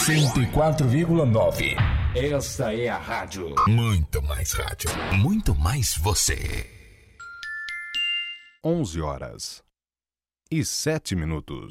104,9. Esta é a rádio. Muito mais rádio. Muito mais você. 11h07.